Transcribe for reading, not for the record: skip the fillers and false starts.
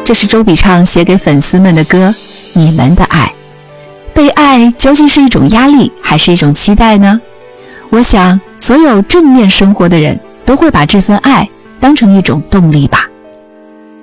这是周笔畅写给粉丝们的歌，你们的爱。被爱究竟是一种压力还是一种期待呢？我想所有正面生活的人都会把这份爱当成一种动力吧。